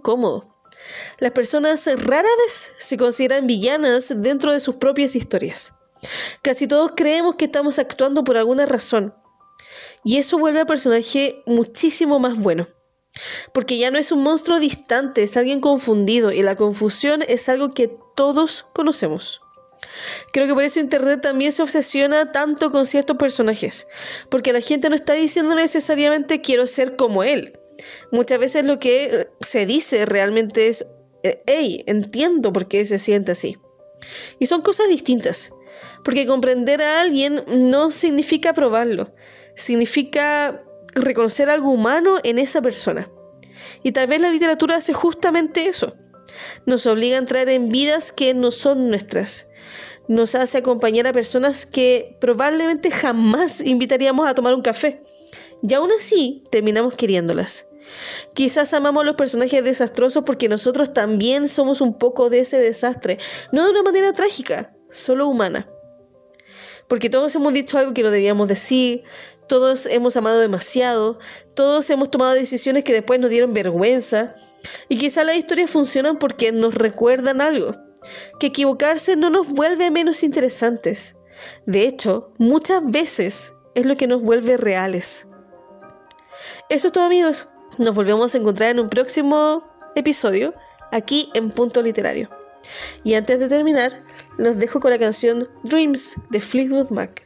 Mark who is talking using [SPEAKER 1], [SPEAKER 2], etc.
[SPEAKER 1] incómodo. Las personas rara vez se consideran villanas dentro de sus propias historias. Casi todos creemos que estamos actuando por alguna razón. Y eso vuelve al personaje muchísimo más bueno. Porque ya no es un monstruo distante, es alguien confundido. Y la confusión es algo que todos conocemos. Creo que por eso Internet también se obsesiona tanto con ciertos personajes. Porque la gente no está diciendo necesariamente quiero ser como él. Muchas veces lo que se dice realmente es hey, entiendo por qué se siente así. Y son cosas distintas. Porque comprender a alguien no significa aprobarlo. Significa reconocer algo humano en esa persona. Y tal vez la literatura hace justamente eso. Nos obliga a entrar en vidas que no son nuestras. Nos hace acompañar a personas que probablemente jamás invitaríamos a tomar un café. Y aún así terminamos queriéndolas. Quizás amamos a los personajes desastrosos porque nosotros también somos un poco de ese desastre. No de una manera trágica, solo humana. Porque todos hemos dicho algo que no debíamos decir, todos hemos amado demasiado, todos hemos tomado decisiones que después nos dieron vergüenza. Y quizás las historias funcionan porque nos recuerdan algo, que equivocarse no nos vuelve menos interesantes. De hecho, muchas veces es lo que nos vuelve reales. Eso es todo, amigos. Nos volvemos a encontrar en un próximo episodio, aquí en Punto Literario. Y antes de terminar, los dejo con la canción Dreams de Fleetwood Mac.